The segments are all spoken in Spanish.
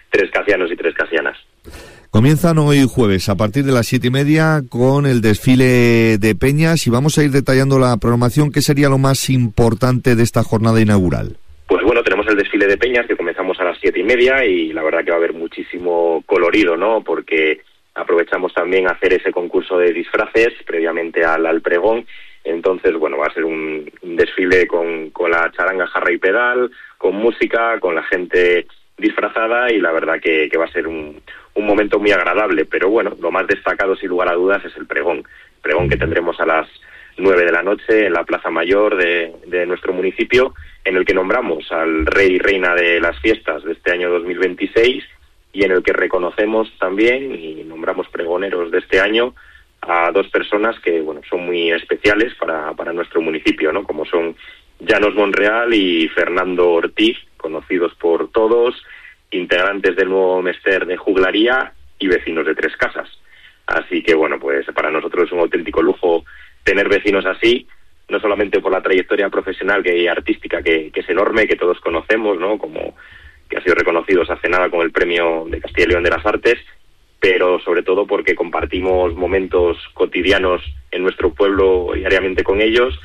trescasianos y trescasianas. Comienzan hoy jueves a partir de las 7:30 con el desfile de peñas y vamos a ir detallando la programación. ¿Qué sería lo más importante de esta jornada inaugural? Pues bueno, tenemos el desfile de peñas que comenzamos a las 7:30 y la verdad que va a haber muchísimo colorido, ¿no? Porque aprovechamos también hacer ese concurso de disfraces previamente al pregón. Entonces, bueno, va a ser un desfile con la charanga, jarra y pedal, con música, con la gente disfrazada y la verdad que va a ser un momento muy agradable. Pero bueno, lo más destacado sin lugar a dudas es el pregón que tendremos a las 9 de la noche en la Plaza Mayor de nuestro municipio, en el que nombramos al rey y reina de las fiestas de este año 2026 y en el que reconocemos también y nombramos pregoneros de este año a dos personas que, bueno, son muy especiales para nuestro municipio, ¿no? Como son Llanos Monreal y Fernando Ortiz, conocidos por todos, integrantes del nuevo Mester de Juglaría y vecinos de Tres Casas. Así que, bueno, pues para nosotros es un auténtico lujo tener vecinos así, no solamente por la trayectoria profesional y artística que es enorme, que todos conocemos, ¿no? Como que ha sido reconocido hace nada con el Premio de Castilla y León de las Artes, pero sobre todo porque compartimos momentos cotidianos en nuestro pueblo diariamente con ellos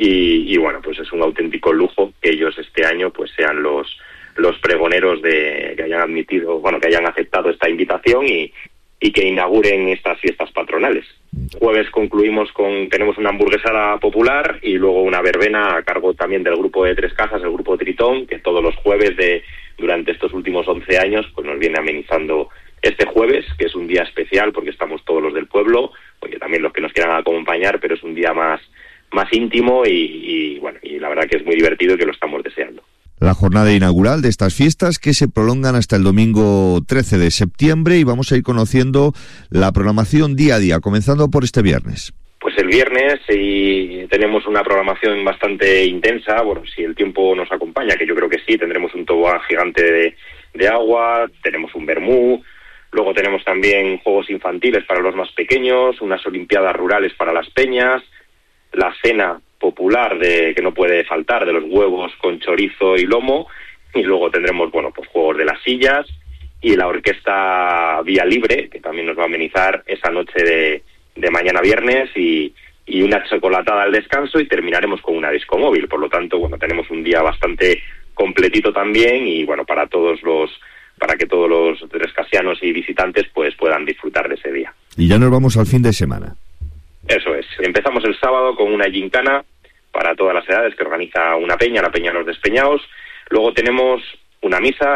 y bueno, pues es un auténtico lujo que ellos este año pues sean los pregoneros que hayan aceptado esta invitación y que inauguren estas fiestas patronales. Jueves tenemos una hamburguesada popular y luego una verbena a cargo también del grupo de Tres Casas, el grupo Tritón, que todos los jueves durante estos últimos 11 años pues nos viene amenizando este jueves, que es un día especial porque estamos todos los del pueblo, oye, también los que nos quieran acompañar, pero es un día más íntimo y bueno, y la verdad que es muy divertido y que lo estamos deseando. La jornada inaugural de estas fiestas que se prolongan hasta el domingo 13 de septiembre y vamos a ir conociendo la programación día a día, comenzando por este viernes. Pues el viernes tenemos una programación bastante intensa, bueno, si el tiempo nos acompaña, que yo creo que sí, tendremos un tobogán gigante de agua, tenemos un vermú, luego tenemos también juegos infantiles para los más pequeños, unas olimpiadas rurales para las peñas, la cena popular que no puede faltar, de los huevos con chorizo y lomo, y luego tendremos, bueno, pues juegos de las sillas y la orquesta Vía Libre, que también nos va a amenizar esa noche de mañana viernes y una chocolatada al descanso y terminaremos con una disco móvil. Por lo tanto, bueno, tenemos un día bastante completito también y bueno, para que todos los trescasianos y visitantes pues puedan disfrutar de ese día. Y ya nos vamos al fin de semana. Eso es. Empezamos el sábado con una gincana para todas las edades que organiza una peña, la Peña Los Despeñados. Luego tenemos una misa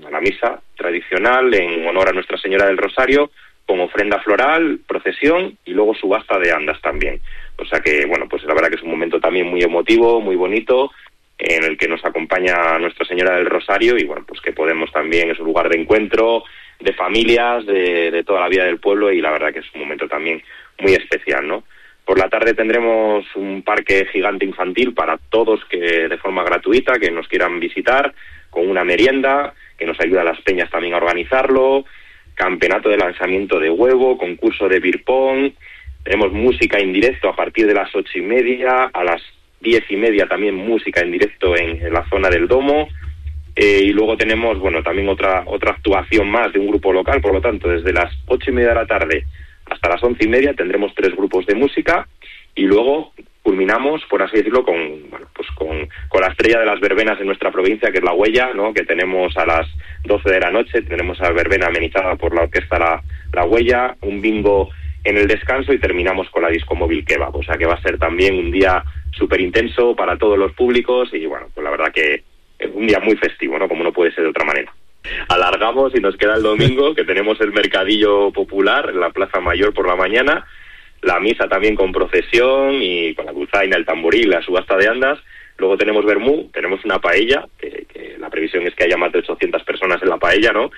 tradicional en honor a Nuestra Señora del Rosario, con ofrenda floral, procesión y luego subasta de andas también. O sea que, bueno, pues la verdad que es un momento también muy emotivo, muy bonito, en el que nos acompaña Nuestra Señora del Rosario y, bueno, pues que podemos también, es un lugar de encuentro, de familias, de toda la vida del pueblo y la verdad que es un momento también muy especial, ¿no? Por la tarde tendremos un parque gigante infantil para todos que de forma gratuita, que nos quieran visitar, con una merienda, que nos ayuda a las peñas también a organizarlo, campeonato de lanzamiento de huevo, concurso de beer pong, tenemos música en directo a partir de las 8:30, a las 10:30 también música en directo en la zona del Domo, y luego tenemos, bueno, también otra actuación más de un grupo local, por lo tanto, desde las 8:30 de la tarde hasta las 11:30 tendremos 3 grupos de música y luego culminamos, por así decirlo, con la estrella de las verbenas en nuestra provincia, que es la Huella, ¿no? Que tenemos a las 12 de la noche, tenemos a verbena amenizada por la orquesta la Huella, un bingo en el descanso y terminamos con la disco móvil Kebab. O sea que va a ser también un día súper intenso para todos los públicos y bueno, pues la verdad que es un día muy festivo, ¿no? Como no puede ser de otra manera. Alargamos y nos queda el domingo, que tenemos el mercadillo popular en la Plaza Mayor por la mañana, la misa también con procesión y con la dulzaina, el tamboril, la subasta de andas. Luego tenemos vermú, tenemos una paella, que la previsión es que haya más de 800 personas en la paella, ¿no?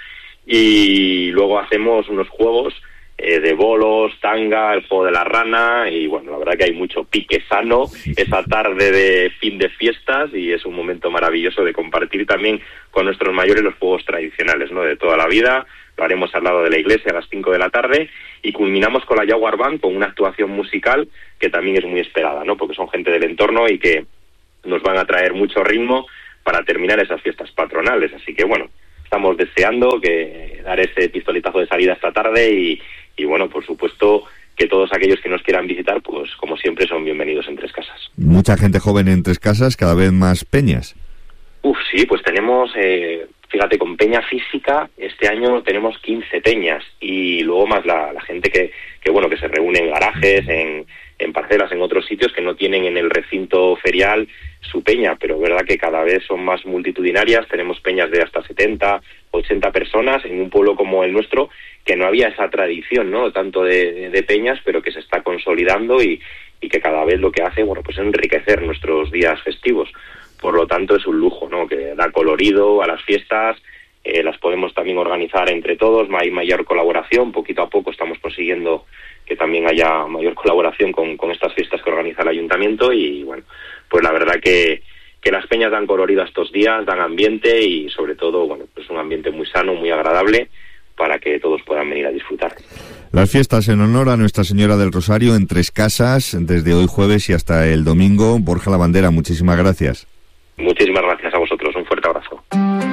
Y luego hacemos unos juegos de bolos, tanga, el juego de la rana y bueno, la verdad que hay mucho pique sano esa tarde de fin de fiestas y es un momento maravilloso de compartir también con nuestros mayores los juegos tradicionales, ¿no? De toda la vida. Lo haremos al lado de la iglesia a las 5 de la tarde y culminamos con la Jaguar Band con una actuación musical que también es muy esperada, ¿no? Porque son gente del entorno y que nos van a traer mucho ritmo para terminar esas fiestas patronales. Así que bueno, estamos deseando dar ese pistoletazo de salida esta tarde y bueno, por supuesto que todos aquellos que nos quieran visitar, pues como siempre son bienvenidos en Tres Casas. Mucha gente joven en Tres Casas, cada vez más peñas. Sí, pues tenemos, fíjate, con peña física este año tenemos 15 peñas y luego más la gente que se reúne en garajes, en parcelas, en otros sitios que no tienen en el recinto ferial su peña, pero es verdad que cada vez son más multitudinarias. Tenemos peñas de hasta 70, 80 personas en un pueblo como el nuestro, que no había esa tradición, ¿no?, tanto de peñas, pero que se está consolidando y que cada vez lo que hace, bueno, pues es enriquecer nuestros días festivos. Por lo tanto, es un lujo, ¿no?, que da colorido a las fiestas. Las podemos también organizar entre todos, hay mayor colaboración, poquito a poco estamos consiguiendo que también haya mayor colaboración con estas fiestas que organiza el ayuntamiento y bueno, pues la verdad que las peñas dan colorido a estos días, dan ambiente y sobre todo, bueno, pues un ambiente muy sano, muy agradable para que todos puedan venir a disfrutar. Las fiestas en honor a Nuestra Señora del Rosario en Tres Casas, desde hoy jueves y hasta el domingo. Borja Lavandera, muchísimas gracias. Muchísimas gracias a vosotros, un fuerte abrazo.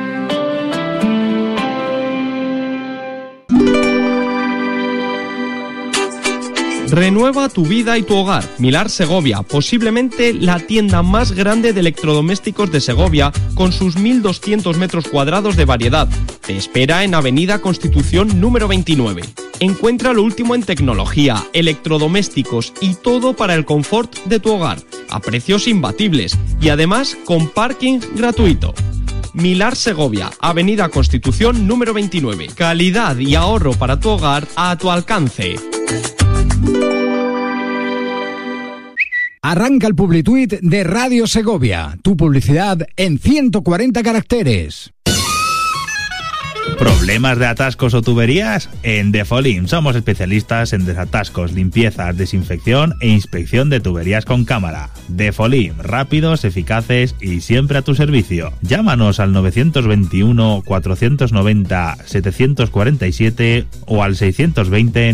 Renueva tu vida y tu hogar. Milar Segovia, posiblemente la tienda más grande de electrodomésticos de Segovia, con sus 1.200 metros cuadrados de variedad. Te espera en Avenida Constitución número 29. Encuentra lo último en tecnología, electrodomésticos y todo para el confort de tu hogar, a precios imbatibles y además con parking gratuito. Milar Segovia, Avenida Constitución número 29. Calidad y ahorro para tu hogar a tu alcance. Arranca el Publituit de Radio Segovia. Tu publicidad en 140 caracteres. ¿Problemas de atascos o tuberías? En Defolim somos especialistas en desatascos, limpiezas, desinfección e inspección de tuberías con cámara. Defolim, rápidos, eficaces y siempre a tu servicio. Llámanos al 921 490 747 o al 620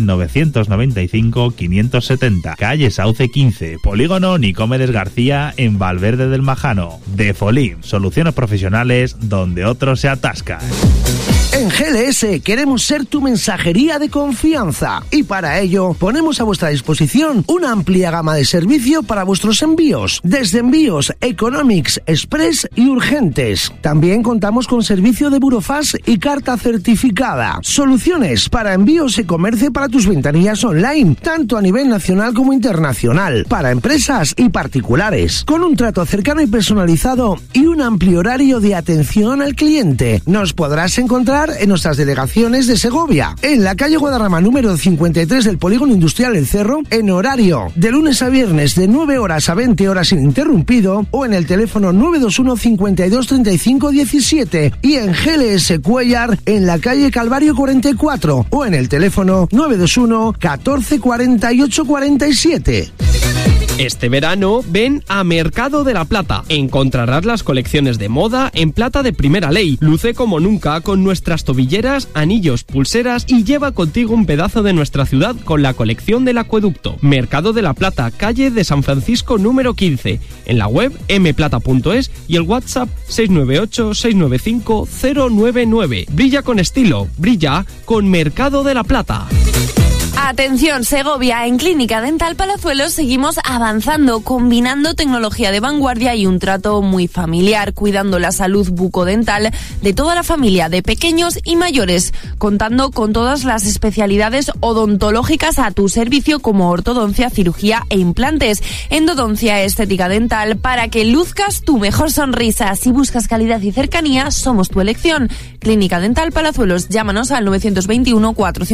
995 570. Calle Sauce 15, Polígono Nicomedes García en Valverde del Majano. Defolim, soluciones profesionales donde otros se atascan. En GLS queremos ser tu mensajería de confianza y para ello ponemos a vuestra disposición una amplia gama de servicio para vuestros envíos, desde envíos economics, express y urgentes. También contamos con servicio de burofax y carta certificada. Soluciones para envíos y comercio para tus ventanillas online, tanto a nivel nacional como internacional, para empresas y particulares, con un trato cercano y personalizado y un amplio horario de atención al cliente. Nos podrás encontrar en nuestras delegaciones de Segovia, en la calle Guadarrama número 53 del Polígono Industrial El Cerro, en horario de lunes a viernes de 9 horas a 20 horas ininterrumpido, o en el teléfono 921 52 35 17 y en GLS Cuellar en la calle Calvario 44 o en el teléfono 921 14 48 47. Este verano ven a Mercado de la Plata. Encontrarás las colecciones de moda en plata de primera ley. Luce como nunca con nuestras tobilleras, anillos, pulseras y lleva contigo un pedazo de nuestra ciudad con la colección del acueducto. Mercado de la Plata, calle de San Francisco número 15. En la web mplata.es y el WhatsApp 698 695 099. Brilla con estilo, brilla con Mercado de la Plata. Atención Segovia, en Clínica Dental Palazuelos seguimos avanzando, combinando tecnología de vanguardia y un trato muy familiar, cuidando la salud bucodental de toda la familia, de pequeños y mayores, contando con todas las especialidades odontológicas a tu servicio como ortodoncia, cirugía e implantes, endodoncia, estética dental, para que luzcas tu mejor sonrisa. Si buscas calidad y cercanía, somos tu elección. Clínica Dental Palazuelos, llámanos al 921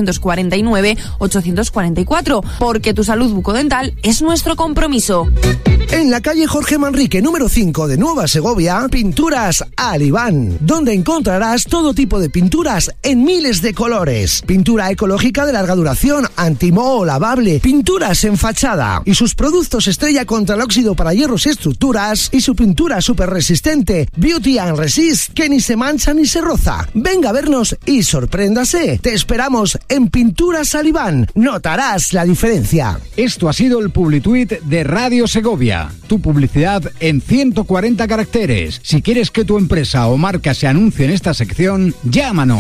449 844, porque tu salud bucodental es nuestro compromiso. En la calle Jorge Manrique, número 5 de Nueva Segovia, Pinturas Alibán, donde encontrarás todo tipo de pinturas en miles de colores. Pintura ecológica de larga duración, antimoho, lavable, pinturas en fachada y sus productos estrella contra el óxido para hierros y estructuras y su pintura súper resistente, Beauty and Resist, que ni se mancha ni se roza. Venga a vernos y sorpréndase. Te esperamos en Pinturas Alibán. Notarás la diferencia. Esto ha sido el Publituit de Radio Segovia. Segovia, tu publicidad en 140 caracteres. Si quieres que tu empresa o marca se anuncie en esta sección, llámanos.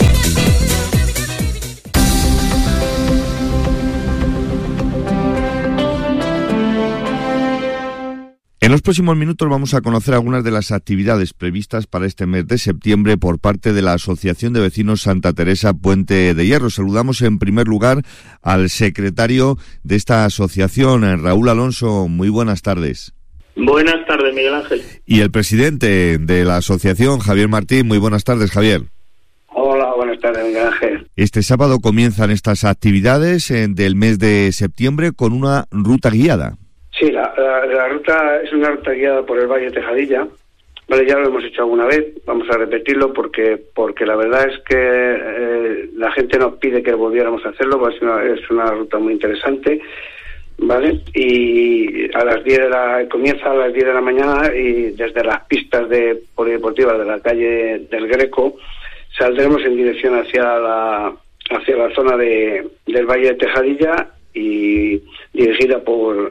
En los próximos minutos vamos a conocer algunas de las actividades previstas para este mes de septiembre por parte de la Asociación de Vecinos Santa Teresa Puente de Hierro. Saludamos en primer lugar al secretario de esta asociación, Raúl Alonso. Muy buenas tardes. Buenas tardes, Miguel Ángel. Y el presidente de la asociación, Javier Martín. Muy buenas tardes, Javier. Hola, buenas tardes, Miguel Ángel. Este sábado comienzan estas actividades del mes de septiembre con una ruta guiada. Sí, la ruta es una ruta guiada por el Valle Tejadilla. Vale, ya lo hemos hecho alguna vez, vamos a repetirlo porque la verdad es que la gente nos pide que volviéramos a hacerlo, pues es una ruta muy interesante, ¿vale? Y a las 10 comienza a las 10 de la mañana y desde las pistas polideportivas de la calle del Greco saldremos en dirección hacia la zona del Valle de Tejadilla y dirigida por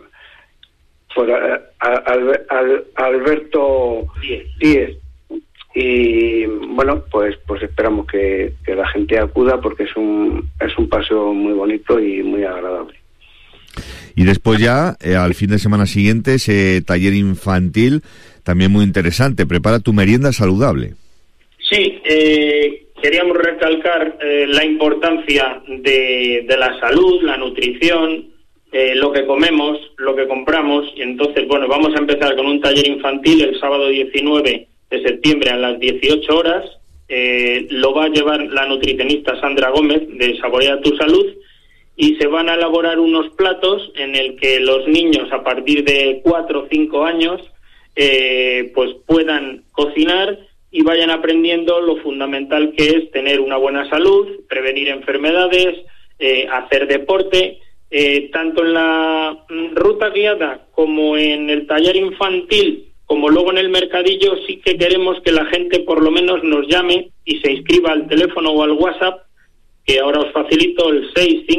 Alberto Díez. Y bueno, pues esperamos que la gente acuda porque es un paseo muy bonito y muy agradable. Y después ya, al fin de semana siguiente, ese taller infantil también muy interesante. Prepara tu merienda saludable. Sí, queríamos recalcar la importancia de la salud, la nutrición, lo que comemos, lo que compramos. Y entonces, bueno, vamos a empezar con un taller infantil el sábado 19 de septiembre a las 18 horas. Lo va a llevar la nutricionista Sandra Gómez de Saborea tu Salud y se van a elaborar unos platos en el que los niños a partir de 4 o 5 años pues puedan cocinar y vayan aprendiendo lo fundamental que es tener una buena salud, prevenir enfermedades, hacer deporte. Tanto en la ruta guiada como en el taller infantil, como luego en el mercadillo, sí que queremos que la gente por lo menos nos llame y se inscriba al teléfono o al WhatsApp, que ahora os facilito, el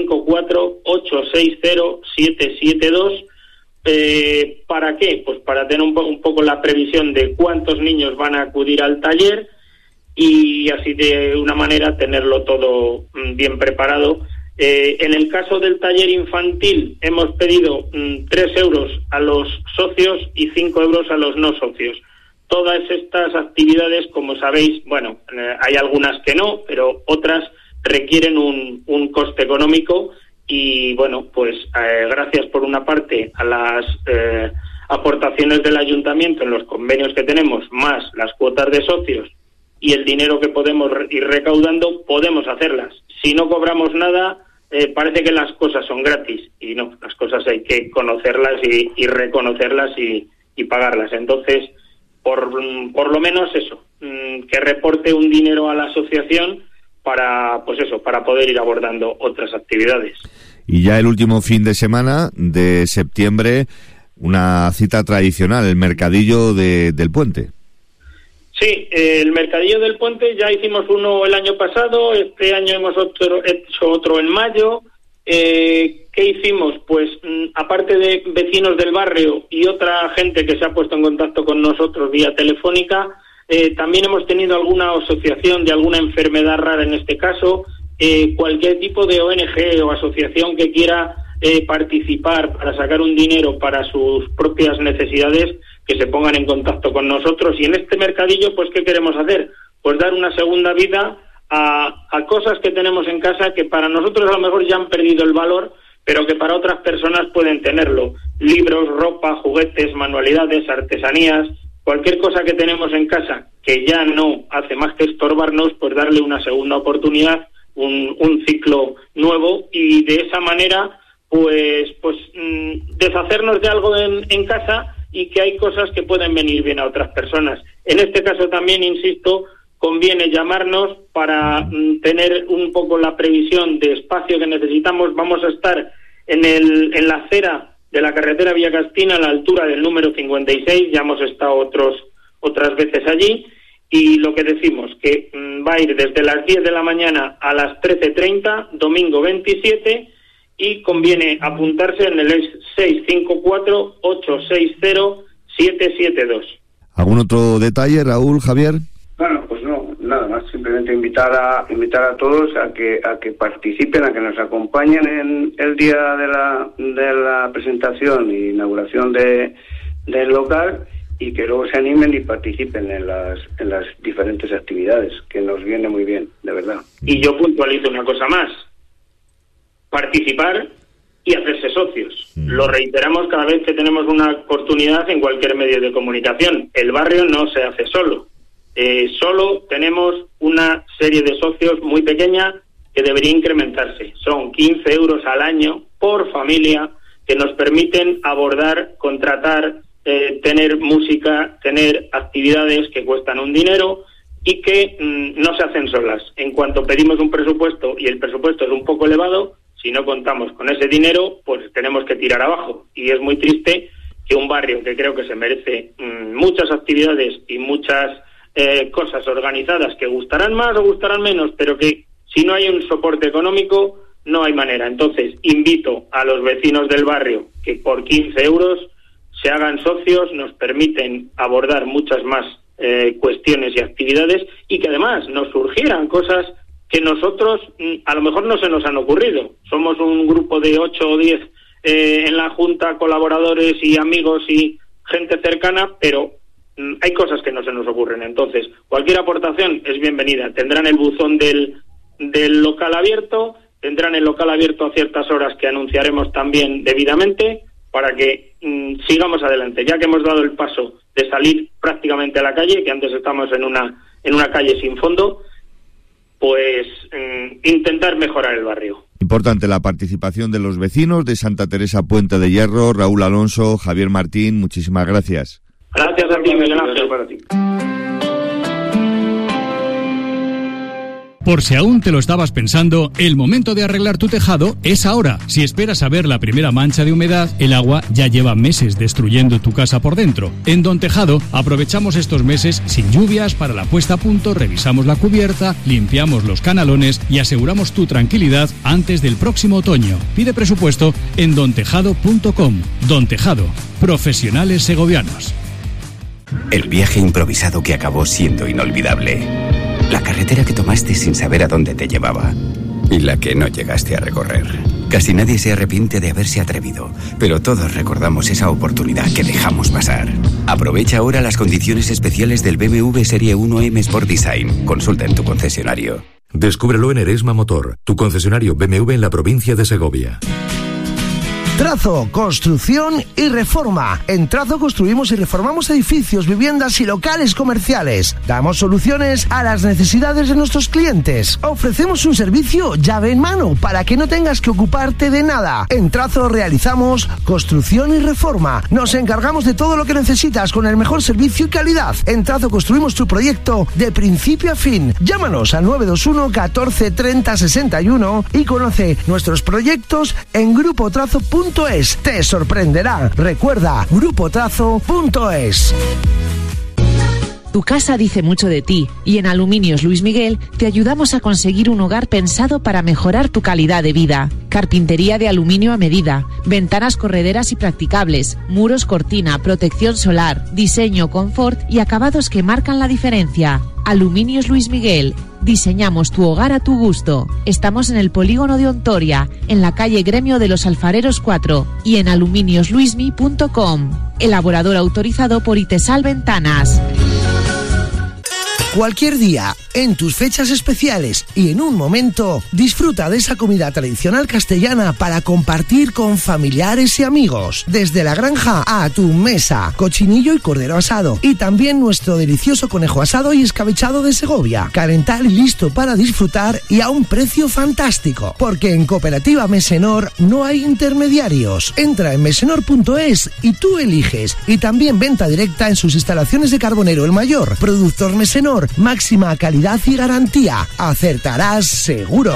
654-860-772. ¿Para qué? Pues para tener un poco la previsión de cuántos niños van a acudir al taller y así de una manera tenerlo todo bien preparado. En el caso del taller infantil hemos pedido 3 euros a los socios y 5 euros a los no socios. Todas estas actividades, como sabéis, bueno, hay algunas que no, pero otras requieren un coste económico y, bueno, pues gracias por una parte a las aportaciones del ayuntamiento en los convenios que tenemos, más las cuotas de socios y el dinero que podemos ir recaudando, podemos hacerlas. Si no cobramos nada, parece que las cosas son gratis y no, las cosas hay que conocerlas y reconocerlas y pagarlas. Entonces, por lo menos eso, que reporte un dinero a la asociación para poder ir abordando otras actividades. Y ya el último fin de semana de septiembre, una cita tradicional, el Mercadillo del Puente. Sí, el Mercadillo del Puente ya hicimos uno el año pasado, este año hemos hecho otro en mayo. ¿Qué hicimos? Pues aparte de vecinos del barrio y otra gente que se ha puesto en contacto con nosotros vía telefónica, también hemos tenido alguna asociación de alguna enfermedad rara en este caso, cualquier tipo de ONG o asociación que quiera participar para sacar un dinero para sus propias necesidades, que se pongan en contacto con nosotros. Y en este mercadillo, pues, ¿qué queremos hacer? Pues dar una segunda vida a cosas que tenemos en casa que para nosotros a lo mejor ya han perdido el valor, pero que para otras personas pueden tenerlo. Libros, ropa, juguetes, manualidades, artesanías, cualquier cosa que tenemos en casa que ya no hace más que estorbarnos, pues darle una segunda oportunidad, un ciclo nuevo y de esa manera pues deshacernos de algo en casa y que hay cosas que pueden venir bien a otras personas. En este caso también, insisto, conviene llamarnos para tener un poco la previsión de espacio que necesitamos. Vamos a estar en la acera de la carretera Vía Castina, a la altura del número 56, ya hemos estado otras veces allí, y lo que decimos, que va a ir desde las 10 de la mañana a las 13:30, domingo 27, y conviene apuntarse en el 654-860-772. ¿Algún otro detalle, Raúl, Javier? Bueno, pues no, nada más. Simplemente invitar a todos a que participen, a que nos acompañen en el día de la presentación e inauguración del local, y que luego se animen y participen en las diferentes actividades, que nos viene muy bien, de verdad. Y yo puntualizo una cosa más: participar y hacerse socios. Lo reiteramos cada vez que tenemos una oportunidad en cualquier medio de comunicación. El barrio no se hace solo. Solo tenemos una serie de socios muy pequeña que debería incrementarse. Son 15 euros al año por familia, que nos permiten abordar, contratar, tener música, tener actividades que cuestan un dinero y que no se hacen solas. En cuanto pedimos un presupuesto y el presupuesto es un poco elevado, si no contamos con ese dinero, pues tenemos que tirar abajo. Y es muy triste que un barrio que creo que se merece muchas actividades y muchas cosas organizadas, que gustarán más o gustarán menos, pero que si no hay un soporte económico no hay manera. Entonces invito a los vecinos del barrio que por 15 euros se hagan socios, nos permiten abordar muchas más cuestiones y actividades, y que además nos surgieran cosas que nosotros a lo mejor no se nos han ocurrido. Somos un grupo de 8 o 10 en la Junta, colaboradores y amigos y gente cercana, pero hay cosas que no se nos ocurren. Entonces, cualquier aportación es bienvenida. Tendrán el buzón del local abierto, tendrán el local abierto a ciertas horas que anunciaremos también debidamente, para que sigamos adelante. Ya que hemos dado el paso de salir prácticamente a la calle, que antes estábamos en una calle sin fondo, pues intentar mejorar el barrio. Importante la participación de los vecinos de Santa Teresa Puente de Hierro. Raúl Alonso, Javier Martín, muchísimas gracias. Gracias a ti, Miguel Ángel. Por si aún te lo estabas pensando, el momento de arreglar tu tejado es ahora. Si esperas a ver la primera mancha de humedad, el agua ya lleva meses destruyendo tu casa por dentro. En Don Tejado aprovechamos estos meses sin lluvias para la puesta a punto, revisamos la cubierta, limpiamos los canalones y aseguramos tu tranquilidad antes del próximo otoño. Pide presupuesto en dontejado.com. Don Tejado, profesionales segovianos. El viaje improvisado que acabó siendo inolvidable. La carretera que tomaste sin saber a dónde te llevaba. Y la que no llegaste a recorrer. Casi nadie se arrepiente de haberse atrevido, pero todos recordamos esa oportunidad que dejamos pasar. Aprovecha ahora las condiciones especiales del BMW Serie 1 M Sport Design. Consulta en tu concesionario. Descúbrelo en Eresma Motor, tu concesionario BMW en la provincia de Segovia. Trazo, construcción y reforma. En Trazo construimos y reformamos edificios, viviendas y locales comerciales. Damos soluciones a las necesidades de nuestros clientes. Ofrecemos un servicio llave en mano para que no tengas que ocuparte de nada. En Trazo realizamos construcción y reforma. Nos encargamos de todo lo que necesitas con el mejor servicio y calidad. En Trazo construimos tu proyecto de principio a fin. Llámanos al 921 14 30 61 y conoce nuestros proyectos en grupotrazo.es. Te sorprenderá. Recuerda, grupotrazo.es. Tu casa dice mucho de ti y en Aluminios Luis Miguel te ayudamos a conseguir un hogar pensado para mejorar tu calidad de vida. Carpintería de aluminio a medida, ventanas correderas y practicables, muros cortina, protección solar, diseño, confort y acabados que marcan la diferencia. Aluminios Luis Miguel. Diseñamos tu hogar a tu gusto. Estamos en el polígono de Ontoria, en la calle Gremio de los Alfareros 4 y en aluminiosluismi.com. Elaborador autorizado por Itesal Ventanas. Cualquier día, en tus fechas especiales y en un momento, disfruta de esa comida tradicional castellana para compartir con familiares y amigos. Desde la granja a tu mesa, cochinillo y cordero asado. Y también nuestro delicioso conejo asado y escabechado de Segovia. Calentar y listo para disfrutar y a un precio fantástico. Porque en Cooperativa Mesenor no hay intermediarios. Entra en mesenor.es y tú eliges. Y también venta directa en sus instalaciones de Carbonero el Mayor. Productor Mesenor. Máxima calidad y garantía. Acertarás seguro.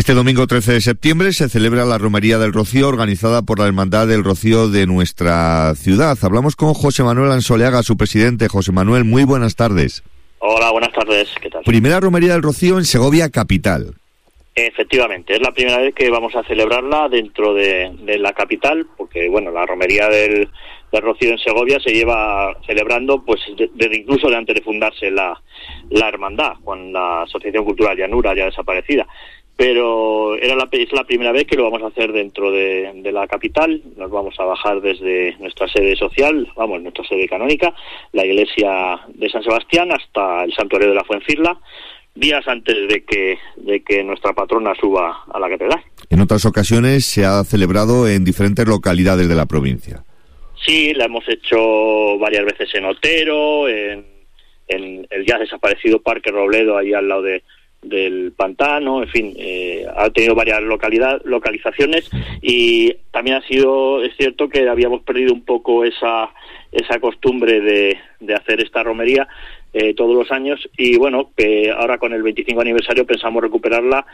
Este domingo 13 de septiembre se celebra la Romería del Rocío, organizada por la Hermandad del Rocío de nuestra ciudad. Hablamos con José Manuel Ansoleaga, su presidente. José Manuel, muy buenas tardes. Hola, buenas tardes. ¿Qué tal? Primera Romería del Rocío en Segovia capital. Efectivamente, es la primera vez que vamos a celebrarla dentro de la capital, porque bueno, la Romería del Rocío en Segovia se lleva celebrando pues desde incluso de antes de fundarse la hermandad, con la Asociación Cultural Llanura ya desaparecida. Pero es la primera vez que lo vamos a hacer dentro de la capital. Nos vamos a bajar desde nuestra sede social, nuestra sede canónica, la iglesia de San Sebastián, hasta el santuario de la Fuencisla, días antes de que nuestra patrona suba a la catedral. En otras ocasiones se ha celebrado en diferentes localidades de la provincia. Sí, la hemos hecho varias veces en Otero, en el ya desaparecido Parque Robledo, ahí al lado del pantano, en fin, ha tenido varias localizaciones, y también es cierto que habíamos perdido un poco esa costumbre de hacer esta romería todos los años, y bueno, que ahora con el 25 aniversario pensamos recuperarla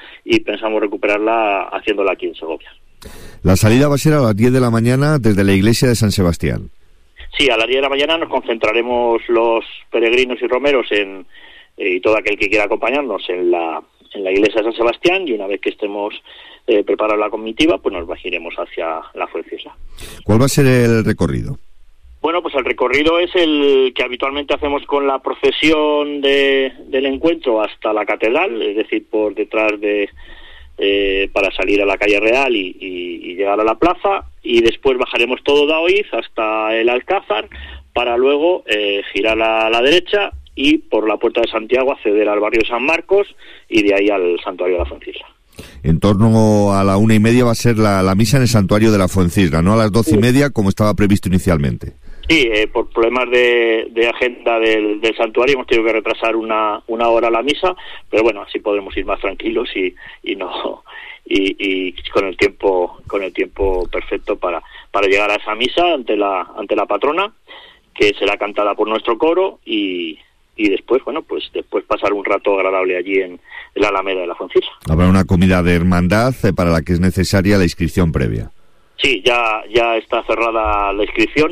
haciéndola aquí en Segovia. La salida va a ser a las 10 de la mañana desde la iglesia de San Sebastián. Sí, a las 10 de la mañana nos concentraremos los peregrinos y romeros y todo aquel que quiera acompañarnos en la iglesia de San Sebastián, y una vez que estemos preparados la comitiva, pues nos iremos hacia la Fuencisla. ¿Cuál va a ser el recorrido? Bueno, pues el recorrido es el que habitualmente hacemos con la procesión del encuentro hasta la catedral, es decir, por detrás para salir a la calle Real y llegar a la plaza, y después bajaremos todo Daoiz hasta el Alcázar, para luego girar a la derecha y por la Puerta de Santiago acceder al barrio de San Marcos, y de ahí al santuario de la Fuencisla. En torno a la 1:30 va a ser la misa en el santuario de la Fuencisla, no a las 12:30 como estaba previsto inicialmente. Sí, por problemas de agenda del santuario hemos tenido que retrasar una hora la misa, pero bueno, así podremos ir más tranquilos y con el tiempo perfecto para llegar a esa misa ante la patrona, que será cantada por nuestro coro, y después, después pasar un rato agradable allí en la Alameda de la Fuencisla. Habrá una comida de hermandad para la que es necesaria la inscripción previa. Sí, ya está cerrada la inscripción,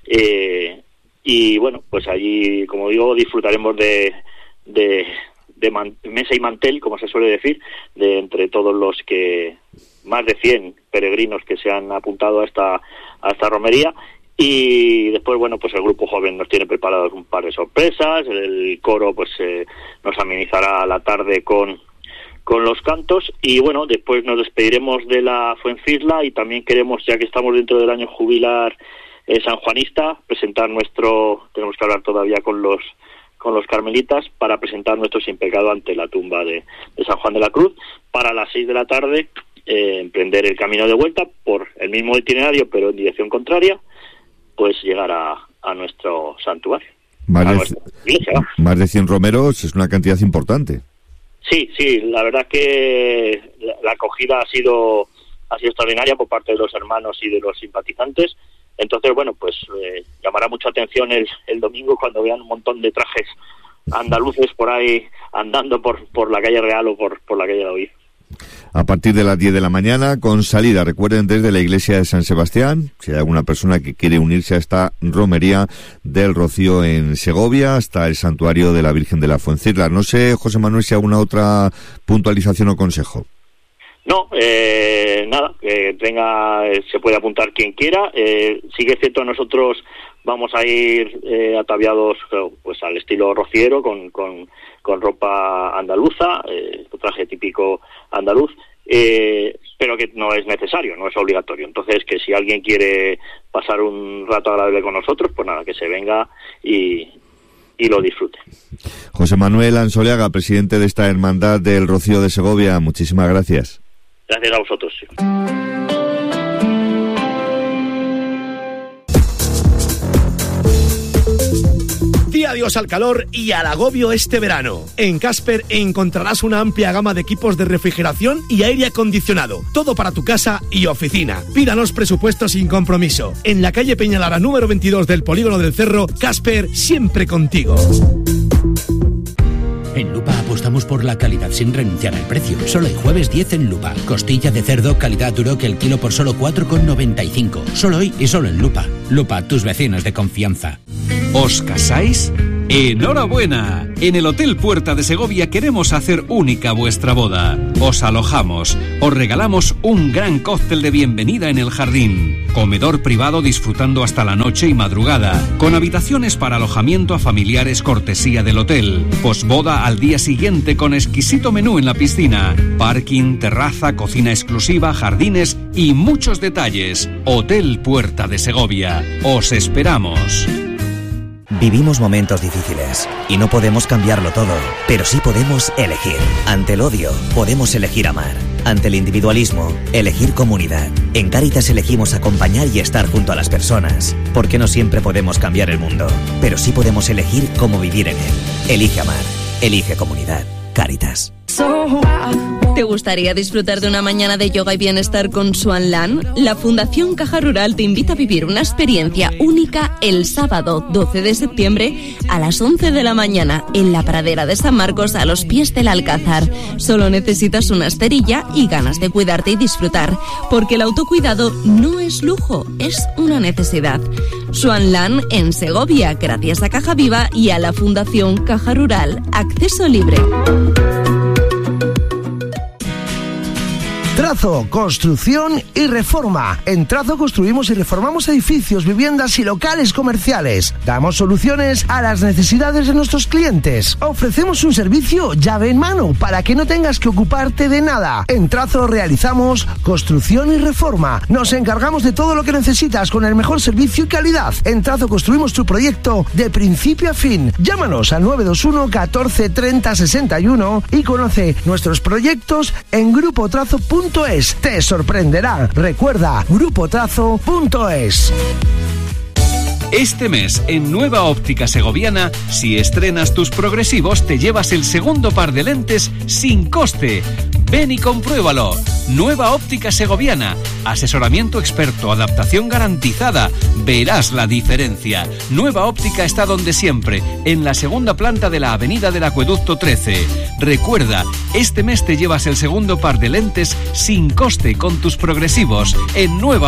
y bueno, pues allí, como digo, disfrutaremos de mesa y mantel, como se suele decir, de entre todos los más de 100 peregrinos que se han apuntado a esta romería. Y después, pues el grupo joven nos tiene preparados un par de sorpresas. El coro nos amenizará la tarde con los cantos, y bueno, después nos despediremos de la Fuencisla, y también queremos, ya que estamos dentro del año jubilar sanjuanista, tenemos que hablar todavía con los carmelitas para presentar nuestro sin pecado ante la tumba de San Juan de la Cruz, para las 6 de la tarde emprender el camino de vuelta por el mismo itinerario pero en dirección contraria, pues llegar a nuestro santuario. Más de 100 romeros es una cantidad importante. Sí, la verdad que la acogida ha sido extraordinaria por parte de los hermanos y de los simpatizantes. Entonces, llamará mucha atención el domingo cuando vean un montón de trajes andaluces por ahí andando por la calle Real o por la calle de Daoiz. A partir de las 10 de la mañana, con salida, recuerden, desde la iglesia de San Sebastián, si hay alguna persona que quiere unirse a esta romería del Rocío en Segovia, hasta el santuario de la Virgen de la Fuencisla. No sé, José Manuel, si hay alguna otra puntualización o consejo. No, nada, se puede apuntar quien quiera. Sí que es cierto, nosotros vamos a ir ataviados al estilo rociero, con ropa andaluza, traje típico andaluz, pero que no es necesario, no es obligatorio. Entonces, que si alguien quiere pasar un rato agradable con nosotros, pues nada, que se venga y lo disfrute. José Manuel Ansoleaga, presidente de esta Hermandad del Rocío de Segovia, muchísimas gracias. Gracias a vosotros. Di adiós al calor y al agobio este verano. En Casper encontrarás una amplia gama de equipos de refrigeración y aire acondicionado. Todo para tu casa y oficina. Pídanos presupuestos sin compromiso. En la calle Peñalara número 22 del Polígono del Cerro, Casper, siempre contigo. En Lupa apostamos por la calidad sin renunciar al precio. Solo hay jueves 10 en Lupa. Costilla de cerdo calidad Duroc el kilo por solo 4,95. Solo hoy y solo en Lupa. Lupa, tus vecinos de confianza. ¿Os casáis? ¡Enhorabuena! En el Hotel Puerta de Segovia queremos hacer única vuestra boda. Os alojamos, os regalamos un gran cóctel de bienvenida en el jardín, comedor privado disfrutando hasta la noche y madrugada, con habitaciones para alojamiento a familiares cortesía del hotel, posboda al día siguiente con exquisito menú en la piscina, parking, terraza, cocina exclusiva, jardines y muchos detalles. Hotel Puerta de Segovia. Os esperamos. Vivimos momentos difíciles y no podemos cambiarlo todo, pero sí podemos elegir. Ante el odio, podemos elegir amar. Ante el individualismo, elegir comunidad. En Cáritas elegimos acompañar y estar junto a las personas, porque no siempre podemos cambiar el mundo, pero sí podemos elegir cómo vivir en él. Elige amar, elige comunidad. Cáritas. ¿Te gustaría disfrutar de una mañana de yoga y bienestar con Swan Land? La Fundación Caja Rural te invita a vivir una experiencia única el sábado 12 de septiembre a las 11 de la mañana en la pradera de San Marcos a los pies del Alcázar. Solo necesitas una esterilla y ganas de cuidarte y disfrutar, porque el autocuidado no es lujo, es una necesidad. Swan Land en Segovia, gracias a Caja Viva y a la Fundación Caja Rural. Acceso libre. Trazo, construcción y reforma. En Trazo construimos y reformamos edificios, viviendas y locales comerciales. Damos soluciones a las necesidades de nuestros clientes. Ofrecemos un servicio llave en mano para que no tengas que ocuparte de nada. En Trazo realizamos construcción y reforma. Nos encargamos de todo lo que necesitas con el mejor servicio y calidad. En Trazo construimos tu proyecto de principio a fin. Llámanos al 921 14 30 61 y conoce nuestros proyectos en grupotrazo.es. Te sorprenderá. Recuerda, grupotrazo.es. Este mes, en Nueva Óptica Segoviana, si estrenas tus progresivos, te llevas el segundo par de lentes sin coste. Ven y compruébalo. Nueva Óptica Segoviana. Asesoramiento experto, adaptación garantizada. Verás la diferencia. Nueva Óptica está donde siempre, en la segunda planta de la Avenida del Acueducto 13. Recuerda, este mes te llevas el segundo par de lentes sin coste con tus progresivos en Nueva